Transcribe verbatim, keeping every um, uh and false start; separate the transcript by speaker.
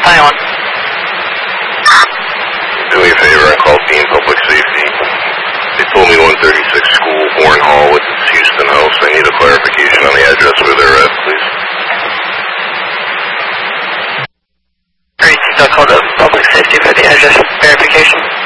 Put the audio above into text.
Speaker 1: Hi, on.
Speaker 2: Do me a favor, I called Dean Public Safety. They told me one thirty-six School, Horn Hall, with Houston House. I need a clarification on the address where they're at, please.
Speaker 1: Great, I'll call the Public Safety for the address verification.